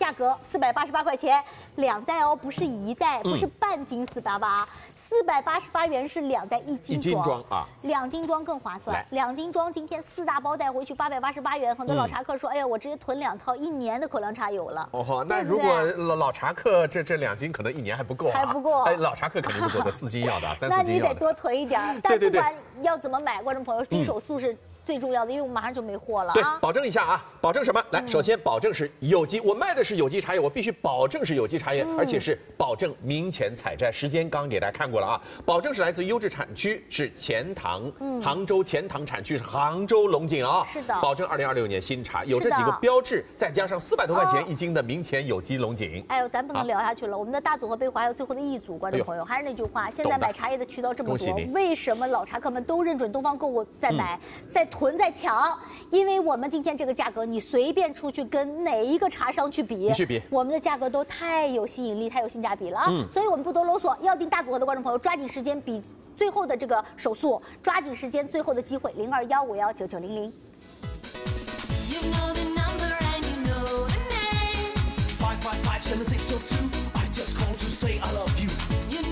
价格488块钱，2袋哦，不是1袋，不是半斤488，488元是2袋1斤装啊，2斤装更划算，2斤装今天4大包带回去888元，很多老茶客说，哎呀，我直接囤2套，1年的口粮茶有了。 哦，那如果老茶客这2斤可能1年还不够， 还不够。 哎，老茶客肯定不够的，4斤要的，3、4斤要的。 那你得多囤一点，但不管要怎么买，观众朋友，第一手速是最重要的，因为我们马上就没货了啊。 对，保证一下啊，保证什么？来，首先保证是有机，我卖的是有机茶叶，我必须保证是有机茶叶，而且是保证明前采摘，时间刚刚给大家看过了啊，保证是来自优质产区，是钱塘，杭州钱塘产区是杭州龙井啊， 是的， 保证2026年新茶，有这几个标志，再加上400多块钱1斤的明前有机龙井。 哎呦，咱不能聊下去了，我们的大组合背后还有最后的一组，观众朋友，还是那句话，现在买茶叶的渠道这么多，为什么老茶客们都认准东方购物在买，在囤在抢？因为我们今天这个价格，你随便出去跟哪一个茶商去比，我们的价格都太有吸引力，太有性价比了啊！所以我们不多啰嗦，要订大组合的观众朋友，抓紧时间比最后的这个手速，抓紧时间，最后的机会，0215199900。